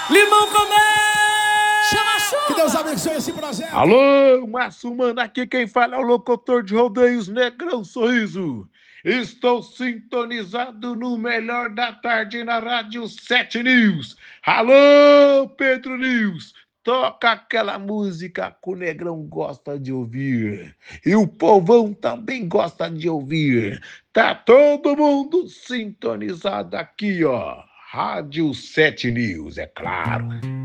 Limão com mel! Chama a chuva! Que Deus abençoe esse projeto. Alô, Márcio Mano, aqui quem fala é o locutor de rodeios Negrão Sorriso. Estou sintonizado no melhor da tarde na Rádio 7 News. Alô, Pedro News, toca aquela música que o Negrão gosta de ouvir. E o povão também gosta de ouvir. Tá todo mundo sintonizado aqui, ó. Rádio 7 News, é claro.